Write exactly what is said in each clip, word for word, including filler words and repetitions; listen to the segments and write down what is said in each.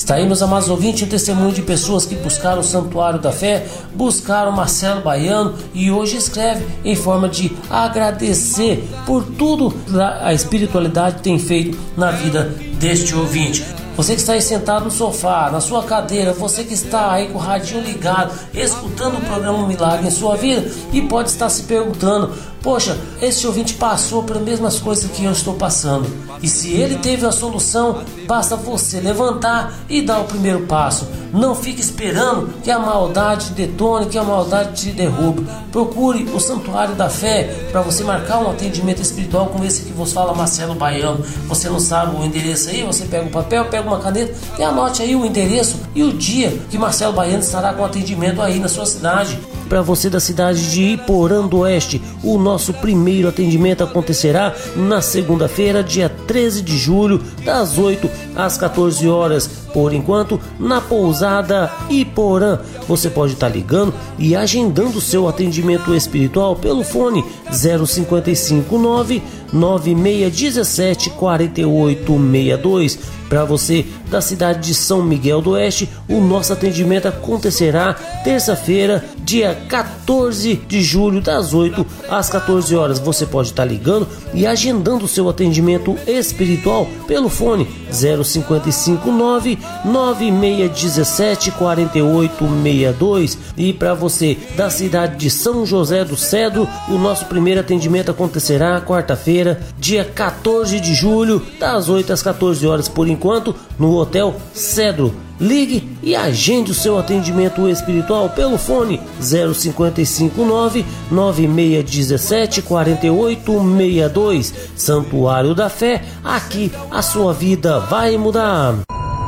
Está aí, meus amados ouvintes, um testemunho de pessoas que buscaram o Santuário da Fé, buscaram Marcelo Baiano e hoje escreve em forma de agradecer por tudo que a espiritualidade tem feito na vida deste ouvinte. Você que está aí sentado no sofá, na sua cadeira, você que está aí com o radinho ligado, escutando o programa Milagre em sua vida e pode estar se perguntando: poxa, esse ouvinte passou pelas mesmas coisas que eu estou passando. E se ele teve a solução, basta você levantar e dar o primeiro passo. Não fique esperando que a maldade te detone, que a maldade te derrube. Procure o Santuário da Fé para você marcar um atendimento espiritual como esse que vos fala Marcelo Baiano. Você não sabe o endereço aí? Você pega um papel, pega uma caneta e anote aí o endereço e o dia que Marcelo Baiano estará com atendimento aí na sua cidade. Para você da cidade de Iporã do Oeste, o nosso primeiro atendimento acontecerá na segunda-feira, dia treze de julho, das oito às quatorze horas. Por enquanto, na pousada Iporã. Você pode estar ligando e agendando seu atendimento espiritual pelo fone zero cinco cinco nove, nove seis um sete, quatro oito seis dois. Para você da cidade de São Miguel do Oeste, o nosso atendimento acontecerá terça-feira, dia quatorze de julho, das oito às quatorze horas. Você pode estar ligando e agendando seu atendimento espiritual pelo fone zero cinco cinco nove, nove seis um sete, quatro oito seis dois. E para você da cidade de São José do Cedro, o nosso primeiro atendimento acontecerá quarta-feira, dia quatorze de julho, das oito às quatorze horas, por enquanto, no Hotel Cedro. Ligue e agende o seu atendimento espiritual pelo fone zero cinco cinco nove, nove seis um sete, quatro oito seis dois. Santuário da Fé, aqui a sua vida vai mudar.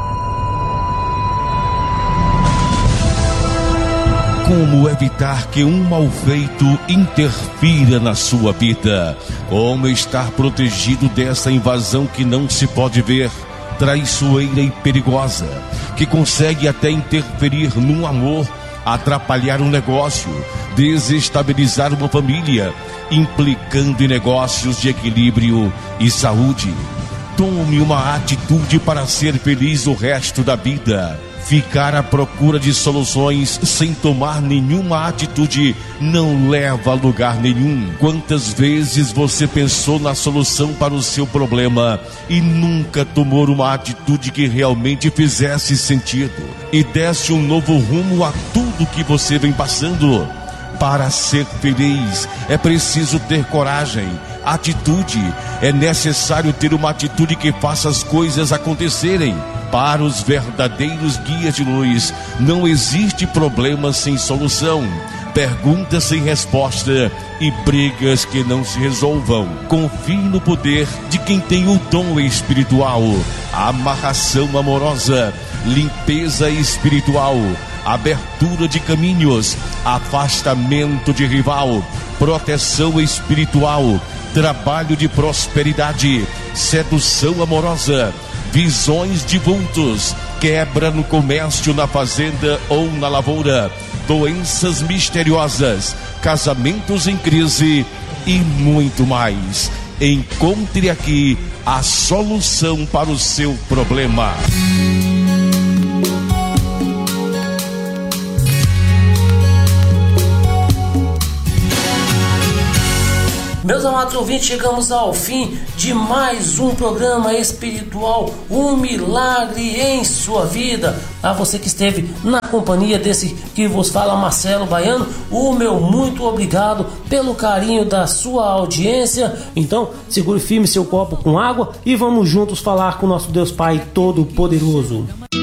Como evitar que um mal feito interfira na sua vida? Como estar protegido dessa invasão que não se pode ver, traiçoeira e perigosa, que consegue até interferir no amor, atrapalhar um negócio, desestabilizar uma família, implicando em negócios de equilíbrio e saúde? Tome uma atitude para ser feliz o resto da vida. Ficar à procura de soluções sem tomar nenhuma atitude não leva a lugar nenhum. Quantas vezes você pensou na solução para o seu problema e nunca tomou uma atitude que realmente fizesse sentido e desse um novo rumo a tudo que você vem passando? Para ser feliz é preciso ter coragem, atitude. É necessário ter uma atitude que faça as coisas acontecerem. Para os verdadeiros guias de luz, não existe problema sem solução, perguntas sem resposta e brigas que não se resolvam. Confie no poder de quem tem o dom espiritual, amarração amorosa, limpeza espiritual, abertura de caminhos, afastamento de rival, proteção espiritual, trabalho de prosperidade, sedução amorosa, visões de vultos, quebra no comércio, na fazenda ou na lavoura, doenças misteriosas, casamentos em crise e muito mais. Encontre aqui a solução para o seu problema. Meus amados ouvintes, chegamos ao fim de mais um programa espiritual, um milagre em sua vida. A você que esteve na companhia desse que vos fala Marcelo Baiano, o meu muito obrigado pelo carinho da sua audiência. Então, segure firme seu copo com água e vamos juntos falar com o nosso Deus Pai Todo-Poderoso.